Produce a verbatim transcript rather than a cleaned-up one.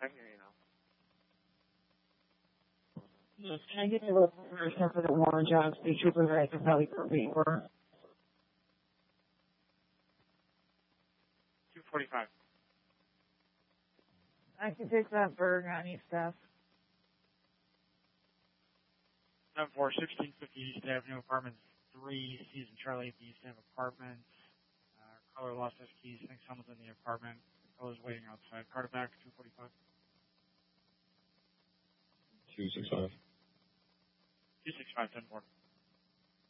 I can hear you now. Yes, can I get a little information for the Warren Johnson State Trooper that I can probably repeat for? two forty-five. I can take that for any stuff. seven four, sixteen fifty East Avenue, apartment three, Season Charlie at the East Ave apartment. Uh, caller lost his keys. Thinks someone's in the apartment. Caller's waiting outside. Carter back, two forty-five. two six five. two six five, ten four.